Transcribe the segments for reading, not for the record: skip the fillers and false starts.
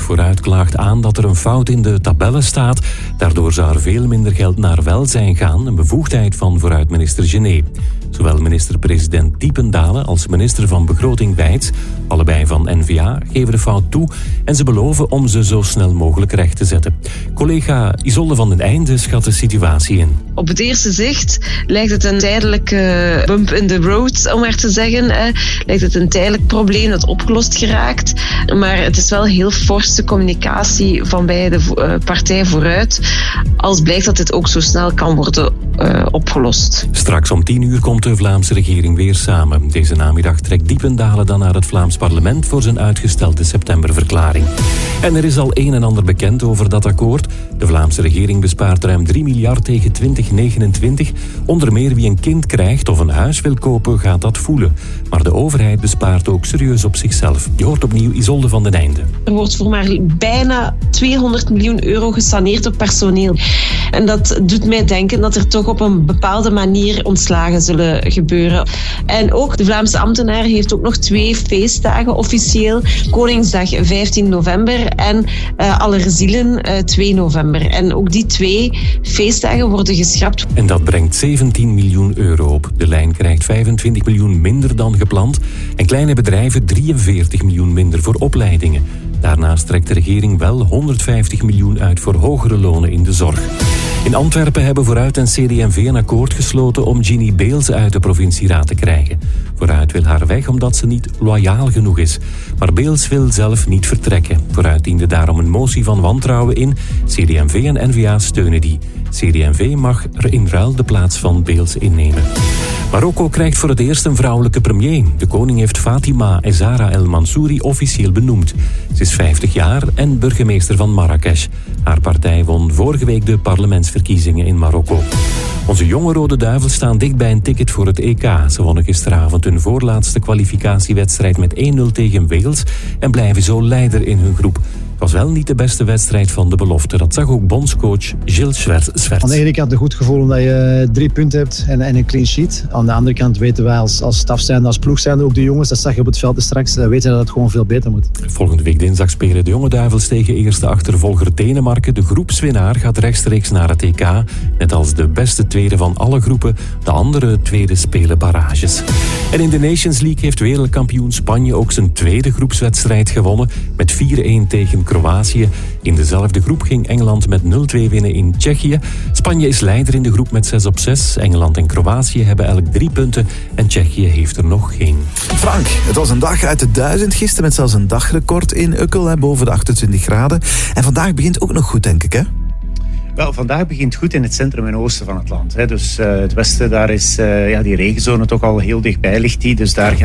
Vooruit klaagt aan dat er een fout in de tabellen staat. Daardoor zou er veel minder geld naar welzijn gaan, een bevoegdheid van Vooruit-minister Genet. Zowel minister-president Diependalen als minister van Begroting Wijts, allebei van N-VA, geven de fout toe en ze beloven om ze zo snel mogelijk recht te zetten. Collega Isolde van den Einde schat de situatie in. Op het eerste zicht lijkt het een tijdelijke bump in the road, om maar te zeggen. Lijkt het een tijdelijk probleem dat opgelost geraakt. Maar het is wel heel forse communicatie van bij de partij Vooruit, als blijkt dat dit ook zo snel kan worden opgelost. Straks om 10:00 komt de Vlaamse regering weer samen. Deze namiddag trekt Diependalen dan naar het Vlaams parlement voor zijn uitgestelde septemberverklaring. En er is al een en ander bekend over dat akkoord. De Vlaamse regering bespaart ruim 3 miljard tegen 2029. Onder meer wie een kind krijgt of een huis wil kopen, gaat dat voelen. Maar de overheid bespaart ook serieus op zichzelf. Je hoort opnieuw Isolde van den Einde. Er wordt voor maar bijna 200 miljoen euro gesaneerd op personeel. En dat doet mij denken dat er toch op een bepaalde manier ontslagen zullen gebeuren. En ook de Vlaamse ambtenaar heeft ook nog 2 feestdagen officieel. Koningsdag 15 november en Allerzielen 2 november. En ook die 2 feestdagen worden geschrapt. En dat brengt 17 miljoen euro op. De lijn krijgt 25 miljoen minder dan gepland. En kleine bedrijven 43 miljoen minder voor opleidingen. Daarnaast trekt de regering wel 150 miljoen uit voor hogere lonen in de zorg. In Antwerpen hebben Vooruit en CD&V een akkoord gesloten om Ginny Beels uit de provincieraad te krijgen. Vooruit wil haar weg omdat ze niet loyaal genoeg is. Maar Beels wil zelf niet vertrekken. Vooruit diende daarom een motie van wantrouwen in. CD&V en N-VA steunen die. CD&V mag er in ruil de plaats van Beels innemen. Marokko krijgt voor het eerst een vrouwelijke premier. De koning heeft Fatima Zahra El Mansouri officieel benoemd. Ze is 50 jaar en burgemeester van Marrakesh. Haar partij won vorige week de parlementsverkiezingen in Marokko. Onze jonge Rode Duivels staan dicht bij een ticket voor het EK. Ze wonnen gisteravond hun voorlaatste kwalificatiewedstrijd met 1-0 tegen Wales en blijven zo leider in hun groep. Het was wel niet de beste wedstrijd van de belofte. Dat zag ook bondscoach Gilles Sverts. Aan de ene kant een goed gevoel omdat je 3 punten hebt en een clean sheet. Aan de andere kant weten wij als staf zijn, als ploeg zijn, ook de jongens, dat zag je op het veld straks, weten dat het gewoon veel beter moet. Volgende week dinsdag spelen de jonge Duivels tegen eerste achtervolger Denemarken. De groepswinnaar gaat rechtstreeks naar het EK. Net als de beste tweede van alle groepen. De andere tweede spelen barrages. En in de Nations League heeft wereldkampioen Spanje ook zijn tweede groepswedstrijd gewonnen. Met 4-1 tegen Kroatië. In dezelfde groep ging Engeland met 0-2 winnen in Tsjechië. Spanje is leider in de groep met 6-6. Engeland en Kroatië hebben elk 3 punten. En Tsjechië heeft er nog geen. Frank, het was een dag uit de 1000 gisteren met zelfs een dagrecord in Ukkel, boven de 28 graden. En vandaag begint ook nog goed, denk ik, hè? Wel, vandaag begint goed in het centrum en oosten van het land. Hè. Dus het westen, daar is die regenzone toch al heel dichtbij ligt die. Dus daar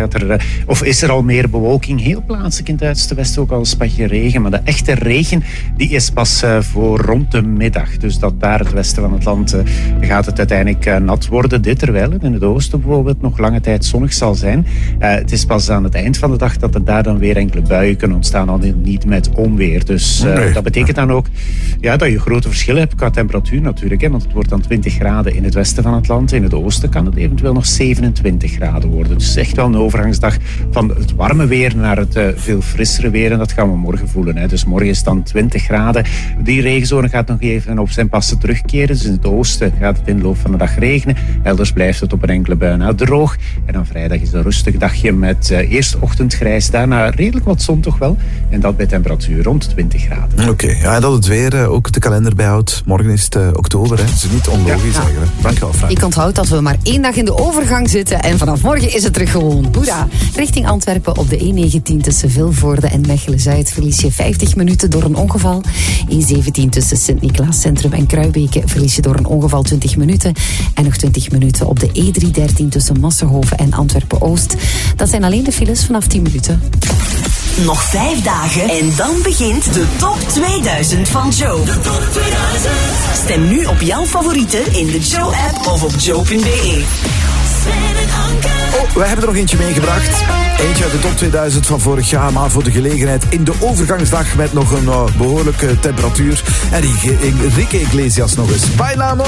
is er al meer bewolking. Heel plaatselijk in het uiterste westen ook al een spatje regen. Maar de echte regen, die is pas voor rond de middag. Dus dat daar het westen van het land gaat het uiteindelijk nat worden. Dit terwijl het in het oosten bijvoorbeeld nog lange tijd zonnig zal zijn. Het is pas aan het eind van de dag dat er daar dan weer enkele buien kunnen ontstaan. Al niet met onweer. Dus dat betekent dan ook dat je grote verschillen hebt qua temperatuur natuurlijk, hè, want het wordt dan 20 graden in het westen van het land. In het oosten kan het eventueel nog 27 graden worden. Dus echt wel een overgangsdag van het warme weer naar het veel frissere weer. En dat gaan we morgen voelen. Hè. Dus morgen is het dan 20 graden. Die regenzone gaat nog even op zijn passen terugkeren. Dus in het oosten gaat het in de loop van de dag regenen. Elders blijft het op een enkele bui na droog. En dan vrijdag is een rustig dagje met eerst ochtendgrijs. Daarna redelijk wat zon toch wel. En dat bij temperatuur rond 20 graden. Oké, en dat het weer ook de kalender bijhoudt. Morgen is het oktober, hè. Dat is niet onlogisch eigenlijk. Dankjewel, Frank. Ik onthoud dat we maar 1 dag in de overgang zitten en vanaf morgen is het terug gewoon Boeddha. Richting Antwerpen op de E19 tussen Vilvoorde en Mechelen-Zuid verlies je 50 minuten door een ongeval. E17 tussen Sint-Niklaas Centrum en Kruibeke verlies je door een ongeval 20 minuten. En nog 20 minuten op de E313 tussen Massenhoven en Antwerpen-Oost. Dat zijn alleen de files vanaf 10 minuten. Nog 5 dagen en dan begint de Top 2000 van Joe. De Top 2000. Stem nu op jouw favorieten in de Joe-app of op joe.be. Wij hebben er nog eentje meegebracht. Eentje uit de Top 2000 van vorig jaar, maar voor de gelegenheid in de overgangsdag met nog een behoorlijke temperatuur. En Enrique Iglesias nog eens. Bailamos!